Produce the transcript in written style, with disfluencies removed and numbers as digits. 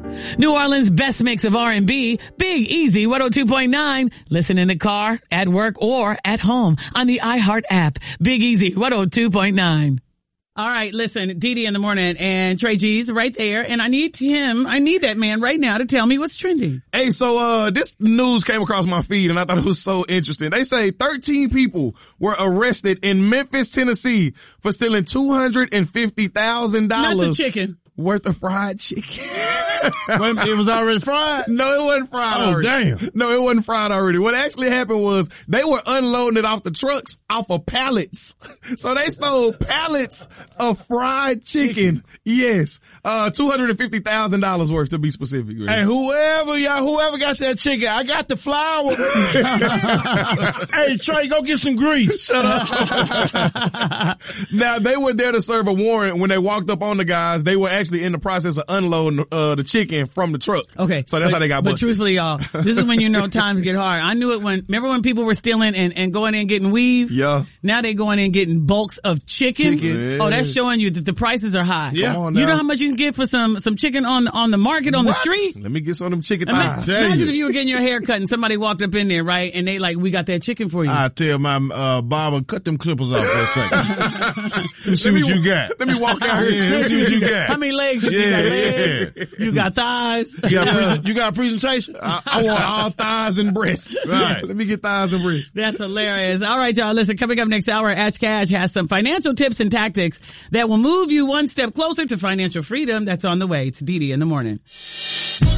New Orleans' best mix of R&B, Big Easy 102.9. Listen in the car, at work, or at home on the iHeart app. Big Easy 102.9. All right, listen, Dee in the morning and Trey G's right there, and I need that man right now to tell me what's trending. Hey, so this news came across my feed and I thought it was so interesting. They say 13 people were arrested in Memphis, Tennessee for stealing $250,000. Not the chicken. Worth of fried chicken. It was already fried? No, it wasn't fried already. Damn. No, it wasn't fried already. What actually happened was they were unloading it off the trucks off of pallets. So they stole pallets of fried chicken. Yes. $250,000 worth to be specific. Right? Hey, whoever got that chicken, I got the flour. Hey, Trey, go get some grease. Shut up. Now, they were there to serve a warrant. When they walked up on the guys, they were actually in the process of unloading the chicken from the truck. Okay. So that's how they got busted. But truthfully, y'all, this is when you know times get hard. I knew it remember when people were stealing and going in and getting weave? Yeah. Now they going in and getting bulks of chicken. Yeah. Oh, that's showing you that the prices are high. Yeah. Come on You now. know how much you can get for some chicken on the market, on the street? Let me get some of them chicken thighs. Imagine if you were getting your hair cut and somebody walked up in there, right? And they like, we got that chicken for you. I tell my barber, cut them clippers off for a second. Let me see what you got. Let me walk out here. Let me see what you got. How many legs you got? Legs? You got thighs? You got a presentation? I want all thighs and breasts. Right. Let me get thighs and breasts. That's hilarious. All right, y'all. Listen, coming up next hour, Ash Cash has some financial tips and tactics that will move you one step closer to financial freedom. That's on the way. It's Dee in the morning.